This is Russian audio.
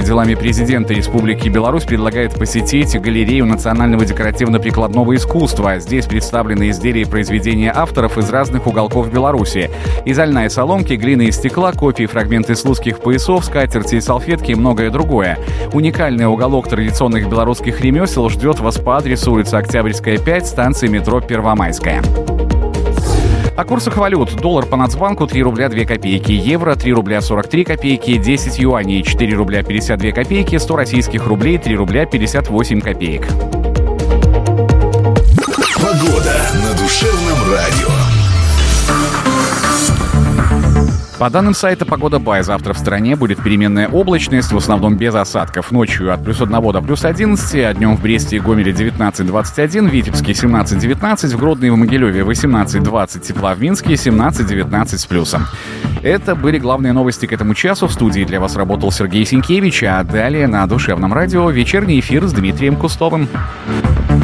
делами президента Республики Беларусь предлагает посетить галерею национального декоративно-прикладного искусства. Здесь представлены изделия и произведения авторов из разных уголков Беларуси. Изольная соломки, глина и стекла, копии, фрагменты слуцких поясов, скатерти и салфетки и многое другое. Уникальный уголок традиционных белорусских ремесел ждет вас по адресу улица Октябрьская, 5, станция метро Первомайская. О курсах валют. Доллар по Нацбанку 3 рубля 2 копейки, евро 3 рубля 43 копейки, 10 юаней 4 рубля 52 копейки, 100 российских рублей 3 рубля 58 копеек. Погода на душевном радио. По данным сайта «Погода.бай», завтра в стране будет переменная облачность, в основном без осадков. Ночью от +1 до +11, а днем в Бресте и Гомеле 19-21, в Витебске 17-19, в Гродно и в Могилеве 18-20 тепла, в Минске 17-19 с плюсом. Это были главные новости к этому часу. В студии для вас работал Сергей Сенкевич, а далее на душевном радио вечерний эфир с Дмитрием Кустовым.